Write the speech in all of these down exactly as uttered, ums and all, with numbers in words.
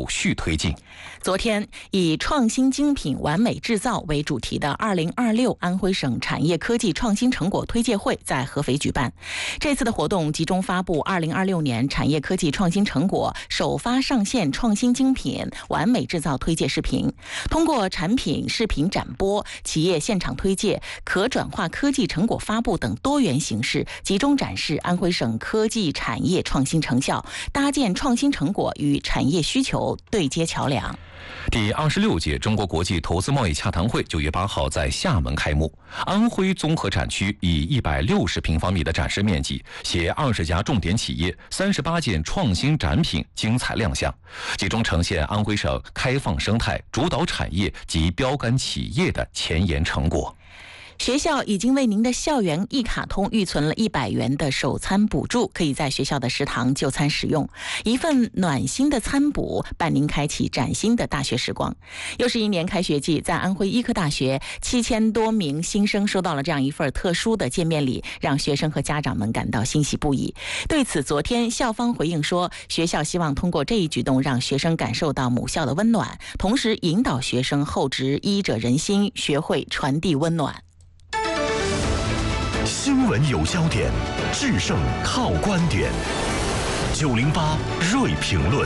有序推进。 昨天，以创新精品完美制造为主题的二零二六安徽省产业科技创新成果推介会在合肥举办。这次的活动集中发布二零二六年产业科技创新成果首发上线创新精品完美制造推介视频，通过产品视频展播、企业现场推介、可转化科技成果发布等多元形式，集中展示安徽省科技产业创新成效，搭建创新成果与产业需求对接桥梁。 第二十六届中国国际投资贸易洽谈会九月八号在厦门开幕。安徽综合展区以一百六十平方米的展示面积，携二十家重点企业、三十八件创新展品精彩亮相，集中呈现安徽省开放生态、主导产业及标杆企业的前沿成果。 学校已经为您的校园一卡通预存了一百元的首餐补助，可以在学校的食堂就餐使用。一份暖心的餐补，伴您开启崭新的大学时光。又是一年开学季，在安徽医科大学，七千多名新生收到了这样一份特殊的见面礼，让学生和家长们感到欣喜不已。对此，昨天校方回应说，学校希望通过这一举动，让学生感受到母校的温暖，同时引导学生厚植医者仁心，学会传递温暖。 新闻有焦点，制胜靠观点。九零八锐评论。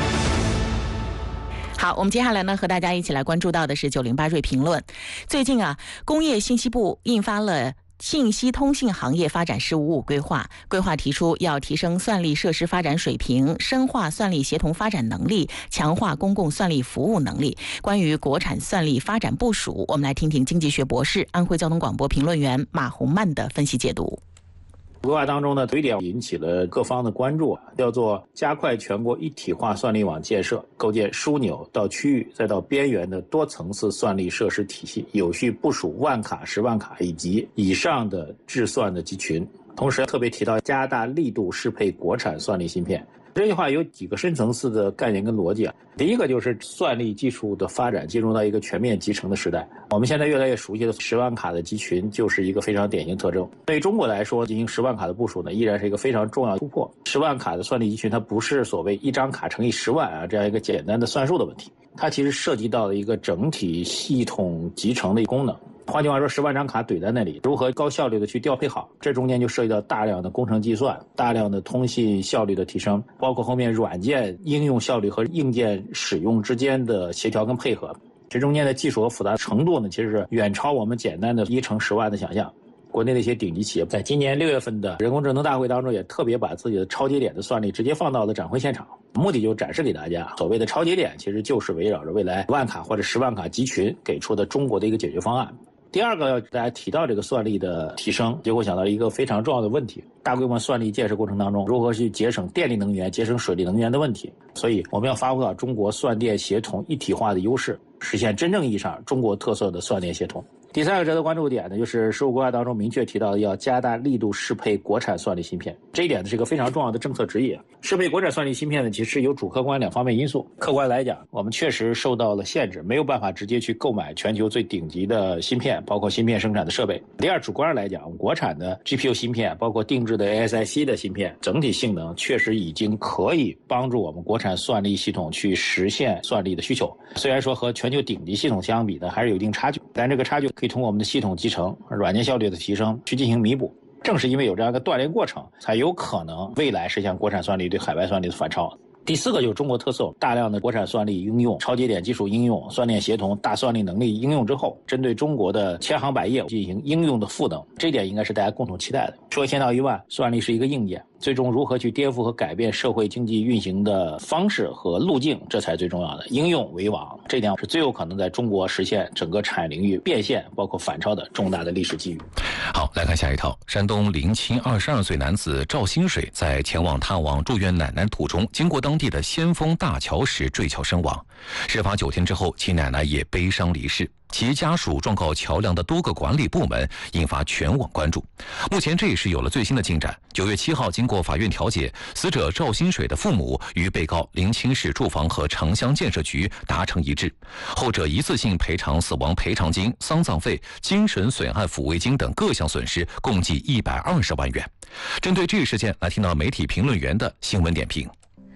好，我们接下来呢，和大家一起来关注到的是九零八锐评论。最近啊，工业信息部印发了信息通信行业发展“十五五”规划，规划提出要提升算力设施发展水平，深化算力协同发展能力，强化公共算力服务能力。关于国产算力发展部署，我们来听听经济学博士、安徽交通广播评论员马红曼的分析解读。 规划当中呢，有一点引起了各方的关注，叫做加快全国一体化算力网建设，构建枢纽到区域再到边缘的多层次算力设施体系，有序部署万卡、十万卡以及以上的制算的集群。同时特别提到加大力度适配国产算力芯片。这句话有几个深层次的概念跟逻辑啊。第一个就是算力技术的发展进入到一个全面集成的时代，我们现在越来越熟悉的十万卡的集群就是一个非常典型特征。对于中国来说，进行十万卡的部署呢，依然是一个非常重要的突破。十万卡的算力集群，它不是所谓一张卡乘以十万啊这样一个简单的算术的问题，它其实涉及到了一个整体系统集成的功能。换句话说，十万张卡怼在那里，如何高效率的去调配好，这中间就涉及到大量的工程计算，大量的通信效率的提升，包括后面软件应用效率和硬件使用之间的协调跟配合。这中间的技术和复杂程度呢，其实是远超我们简单的一乘十万的想象。国内的一些顶级企业在今年六月份的人工智能大会当中，也特别把自己的超节点的算力直接放到了展会现场，目的就展示给大家，所谓的超节点其实就是围绕着未来万卡或者十万卡集群给出的中国的一个解决方案。第二个要大家提到这个算力的提升，结果想到一个非常重要的问题，大规模算力建设过程当中，如何去节省电力能源、节省水利能源的问题。所以我们要发挥好中国算电协同一体化的优势，实现真正意义上中国特色的算电协同。第三个值得关注点呢，就是十五规划当中明确提到要加大力度适配国产算力芯片，这一点是一个非常重要的政策指引。适配国产算力芯片呢，其实有主客观两方面因素。客观来讲，我们确实受到了限制，没有办法直接去购买全球最顶级的芯片，包括芯片生产的设备。第二，主观上来讲，国产的 G P U 芯片，包括定制的 A S I C 的芯片，整体性能确实已经可以帮助我们国产算力系统去实现算力的需求。虽然说和全球顶级系统相比呢，还是有一定差距，但这个差距可以通过我们的系统集成、软件效率的提升去进行弥补。正是因为有这样一个锻炼过程，才有可能未来实现国产算力对海外算力的反超。第四个就是中国特色，大量的国产算力应用、超节点技术应用、算电协同、大算力能力应用之后，针对中国的千行百业进行应用的赋能，这一点应该是大家共同期待的。说一千道一万，算力是一个硬件，最终如何去颠覆和改变社会经济运行的方式和路径，这才最重要的。应用为王，这点是最有可能在中国实现整个产业领域变现包括反超的重大的历史机遇。 好，来看下一条。山东临清二十二岁男子赵新水在前往探望住院奶奶途中，经过当地的先锋大桥时坠桥身亡。事发九天之后，其奶奶也悲伤离世。其家属状告桥梁的多个管理部门，引发全网关注。目前这也是有了最新的进展。九月七号，经过法院调解，死者赵新水的父母与被告临清市住房和城乡建设局达成一致，后者一次性赔偿死亡赔偿金、丧葬费、精神损害抚慰金等各项损失，共计一百二十万元。针对这一事件，来听到媒体评论员的新闻点评。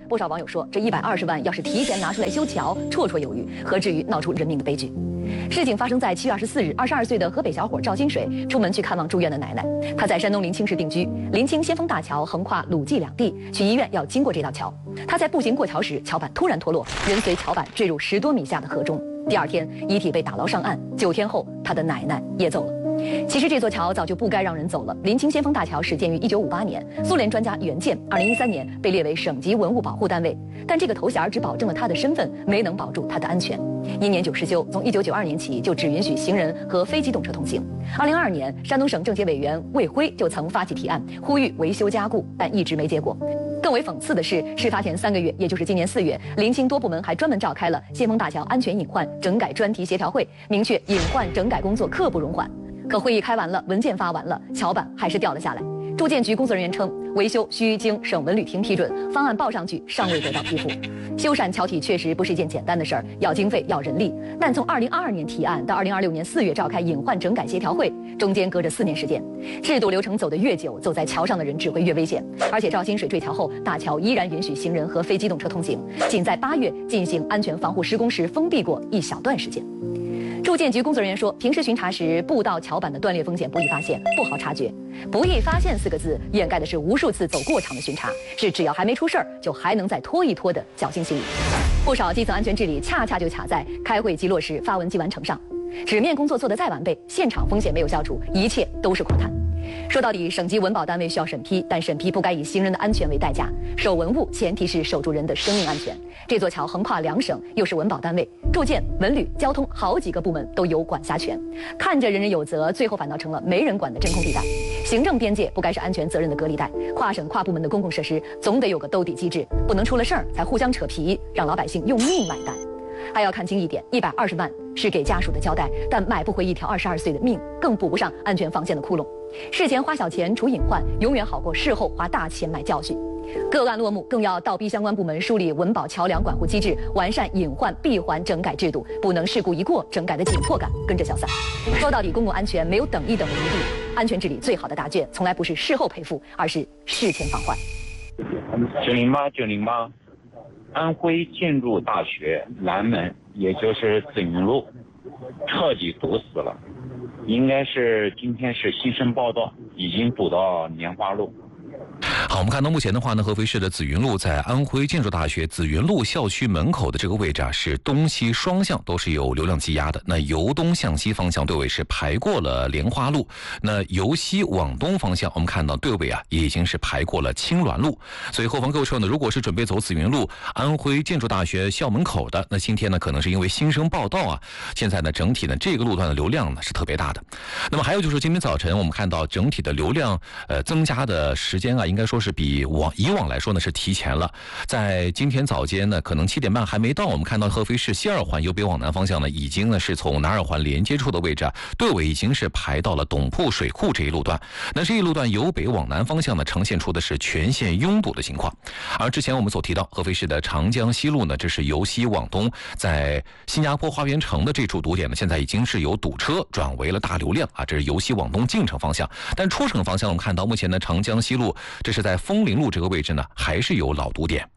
不少网友说，这一百二十万要是提前拿出来修桥，绰绰有余，何至于闹出人命的悲剧？事情发生在七月二十四日，二十二岁的河北小伙赵金水出门去看望住院的奶奶。他在山东临清市定居，临清先锋大桥横跨鲁冀两地，去医院要经过这道桥。他在步行过桥时，桥板突然脱落，人随桥板坠入十多米下的河中。第二天，遗体被打捞上岸。九天后，他的奶奶也走了。其实这座桥早就不该让人走了。临清先锋大桥始建于一九五八年，苏联专家援建，二零一三年被列为省级文物保护单位。但这个头衔只保证了他的身份，没能保住他的安全。因年久失修，从一九九二年起就只允许行人和非机动车通行。二零二二年，山东省政协委员魏辉就曾发起提案，呼吁维修加固，但一直没结果。更为讽刺的是，事发前三个月，也就是今年四月，临清多部门还专门召开了先锋大桥安全隐患整改专题协调会，明确隐患整改工作刻不容缓。可会议开完了，文件发完了，桥板还是掉了下来。住建局工作人员称，维修需经省文旅厅批准，方案报上去尚未得到批复。修缮桥体确实不是一件简单的事儿，要经费要人力。但从二零二二年提案到二零二六年四月召开隐患整改协调会，中间隔着四年时间。制度流程走得越久，走在桥上的人只会越危险。而且赵金水坠桥后，大桥依然允许行人和非机动车通行，仅在八月进行安全防护施工时封闭过一小段时间。住建局工作人员说，平时巡查时，步道桥板的断裂风险不易发现，不好察觉。不易发现四个字掩盖的是无数次走过场的巡查，是只要还没出事儿，就还能再拖一拖的侥幸心理。不少基层安全治理恰恰就卡在开会即落实、发文即完成上。纸面工作做得再完备，现场风险没有消除，一切都是空谈。说到底，省级文保单位需要审批，但审批不该以行人的安全为代价。守文物前提是守住人的生命安全。这座桥横跨两省，又是文保单位，住建、文旅、交通好几个部门都有管辖权，看着人人有责，最后反倒成了没人管的真空地带。行政边界不该是安全责任的隔离带，跨省跨部门的公共设施总得有个兜底机制，不能出了事儿才互相扯皮，让老百姓用命买单。还要看清一点，一百二十万是给家属的交代，但买不回一条二十二岁的命，更补不上安全防线的窟窿。事前花小钱除隐患，永远好过事后花大钱买教训。个案落幕，更要倒逼相关部门梳理文保桥梁管护机制，完善隐患闭环整改制度，不能事故一过，整改的紧迫感跟着消散。说到底，公共安全没有等一等的余地，安全治理最好的答卷，从来不是事后赔付，而是事前防患。 九零八九零八。安徽建筑大学南门，也就是紫云路，彻底堵死了。应该是今天是新生报道，已经堵到莲花路。 好，我们看到目前的话呢，合肥市的紫云路在安徽建筑大学紫云路校区门口的这个位置啊，是东西双向都是有流量积压的。那由东向西方向队尾是排过了莲花路，那由西往东方向，我们看到队尾啊已经是排过了青鸾路。所以后方各位车呢，如果是准备走紫云路安徽建筑大学校门口的，那今天呢可能是因为新生报道啊，现在呢整体呢这个路段的流量呢是特别大的。那么还有就是今天早晨我们看到整体的流量呃增加的时间啊，应该说是比往以往来说呢是提前了。在今天早间呢，可能七点半还没到，我们看到合肥市西二环由北往南方向呢，已经呢是从南二环连接处的位置啊，队尾已经是排到了董铺水库这一路段。那这一路段由北往南方向呢，呈现出的是全线拥堵的情况。而之前我们所提到合肥市的长江西路呢，这是由西往东，在新加坡花园城的这处堵点呢，现在已经是由堵车转为了大流量啊，这是由西往东进城方向。但出城方向我们看到目前的长江西路，这是在枫林路这个位置呢，还是有老堵点。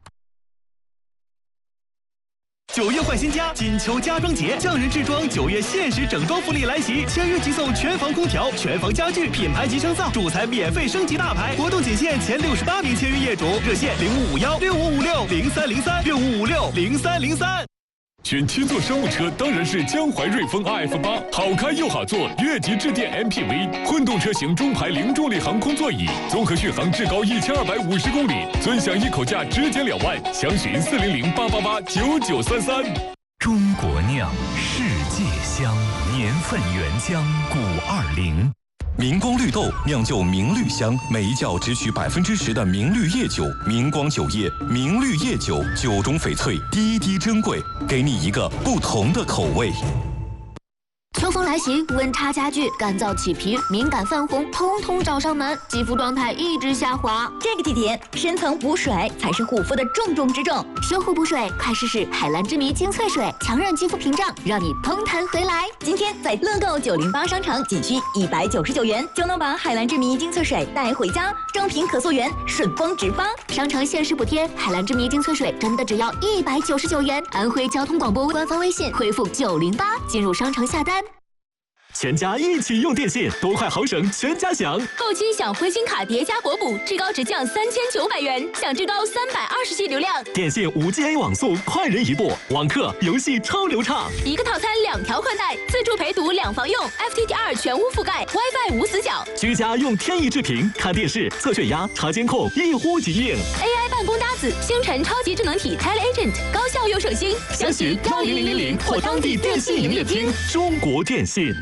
九月换新家，金秋家装节，匠人制装九月限时整装福利来袭，签约即送全房空调、全房家具、品牌集成灶，主材免费升级大牌。活动仅限前六十八名签约业主，热线零五五幺六五五六零三零三六五五六零三零三。 选七座商务车当然是江淮瑞风 R F 八， 好开又好坐，越级致电 M P V， 混动车型中排零重力航空座椅，综合续航至高一千二百五十公里，尊享一口价直减两万，详询四零零八八八九九三三。 中国酿，世界香，年份原浆古二零。明光绿豆酿就明绿香，每一窖只取百分之十的明绿叶酒。明光酒业，明绿叶酒，酒中翡翠，滴滴珍贵，给你一个不同的口味。 从热风来袭，温差加剧，干燥起皮、敏感泛红，通通找上门，肌肤状态一直下滑。 这个季节，深层补水才是护肤的重中之重。 修护补水，快试试海蓝之谜精粹水，强韧肌肤屏障，让你嘭弹回来。 今天在乐购九零八商城，仅需一百九十九元就能把海蓝之谜精粹水带回家，正品可溯源，顺丰直发。 商城限时补贴，海蓝之谜精粹水真的只要一百九十九元。安徽交通广播官方微信回复九零八进入商城下单。 全家一起用电信，多快好省，全家享。 购机享灰星卡叠加国补，至高直降三千九百元，享至高三百二十 G 流量。 电信五 G A 网速，快人一步，网课游戏超流畅。 一个套餐两条宽带，自助陪读两房用 ，F T T 二全屋覆盖 ，WiFi 无死角。 居家用天翼智屏看电视、测血压、查监控，一呼即应。 A I 办公搭子，星辰超级智能体 TeleAgent， 高效又省心。 详询幺零零零零或当地电信营业厅。中国电信。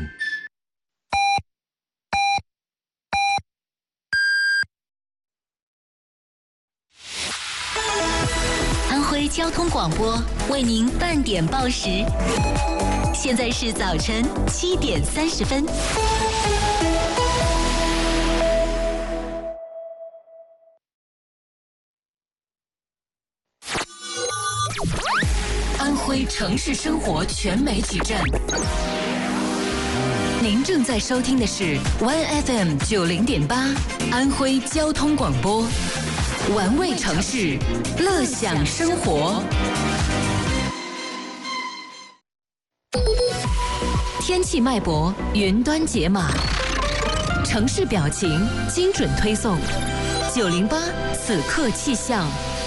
安徽交通广播为您半点报时，现在是早晨七点三十分。安徽城市生活全媒体站，您正在收听的是 One F M 九零点八安徽交通广播。玩味城市，乐享生活。天气脉搏，云端解码，城市表情，精准推送。九零八此刻气象。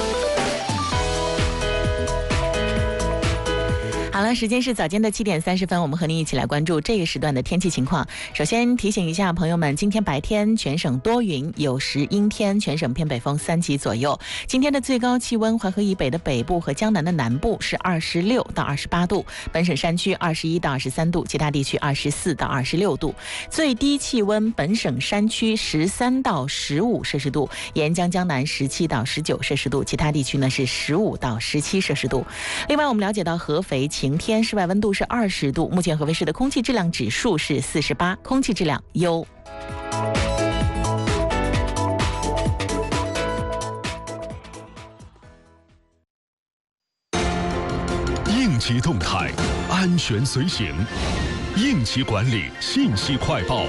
好了，时间是早间的七点三十分，我们和您一起来关注这个时段的天气情况。首先提醒一下朋友们，今天白天全省多云，有时阴天，全省偏北风三级左右。今天的最高气温，淮河以北的北部和江南的南部是二十六到二十八度，本省山区二十一到二十三度，其他地区二十四到二十六度。最低气温，本省山区十三到十五摄氏度，沿江江南十七到十九摄氏度，其他地区呢是十五到十七摄氏度。另外，我们了解到合肥晴天，室外温度是二十度，目前合肥市的空气质量指数是四十八，空气质量优。 应急动态，安全随行，应急管理信息快报。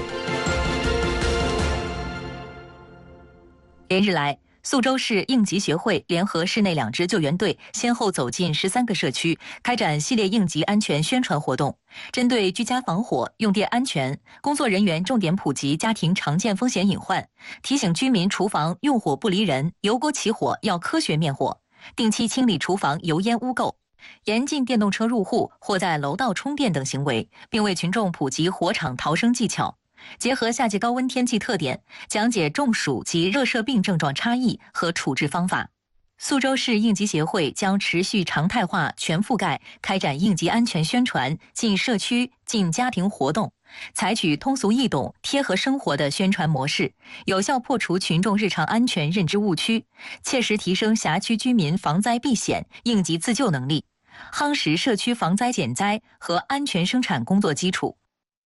连日来，宿州市应急协会联合市内两支救援队，先后走进十三个社区，开展系列应急安全宣传活动。针对居家防火、用电安全，工作人员重点普及家庭常见风险隐患，提醒居民厨房用火不离人，油锅起火要科学灭火，定期清理厨房油烟污垢，严禁电动车入户或在楼道充电等行为，并为群众普及火场逃生技巧。结合夏季高温天气特点，讲解中暑及热射病症状差异和处置方法。宿州市应急协会将持续常态化、全覆盖开展应急安全宣传，进社区、进家庭活动，采取通俗易懂、贴合生活的宣传模式，有效破除群众日常安全认知误区，切实提升辖区居民防灾避险、应急自救能力，夯实社区防灾减灾和安全生产工作基础。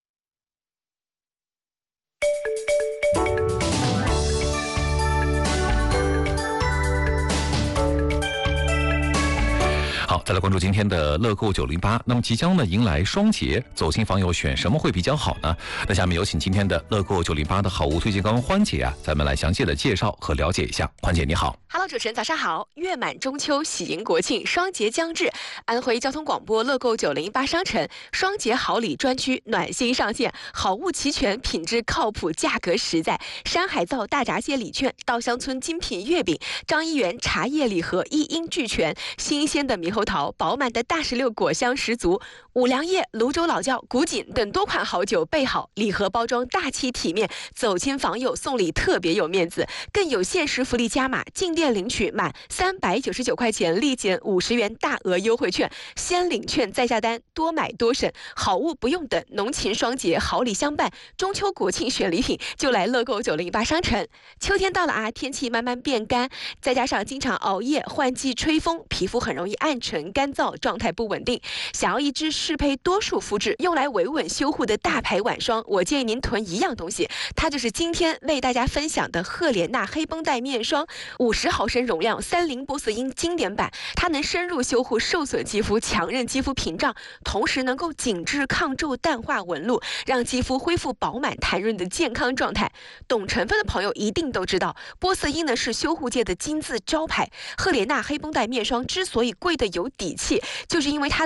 好，再来关注今天的乐购九零八。那么即将呢迎来双节，走亲访友选什么会比较好呢？那下面有请今天的乐购九零八的好物推荐官欢姐啊，咱们来详细的介绍和了解一下。欢姐你好。 Hello， 主持人早上好。月满中秋，喜迎国庆，双节将至，安徽交通广播乐购九零八商城双节好礼专区暖心上线，好物齐全，品质靠谱，价格实在。山海灶大闸蟹礼券、稻香村精品月饼、张一元茶叶礼盒一应俱全，新鲜的猕猴桃，饱满的大石榴果香十足，五粮液、泸州老窖、古井等多款好酒备好，礼盒包装大气体面，走亲访友送礼特别有面子，更有限时福利加码，进店领取满三百九十九块钱立减五十元大额优惠券，先领券再下单，多买多省，好物不用等，浓情双节好礼相伴，中秋国庆选礼品就来乐购九零八商城。秋天到了啊，天气慢慢变干，再加上经常熬夜、换季、吹风，皮肤很容易暗沉型干燥，状态不稳定。想要一支适配多数肤质、用来维稳修护的大牌晚霜，我建议您囤一样东西，它就是今天为大家分享的赫莲娜黑绷带面霜，五十毫升容量，三菱波色因经典版，它能深入修护受损肌肤，强韧肌肤屏障，同时能够紧致抗皱、淡化纹路，让肌肤恢复饱满弹润的健康状态。懂成分的朋友一定都知道，波色因呢是修护界的金字招牌。赫莲娜黑绷带面霜之所以贵的有底气，就是因为它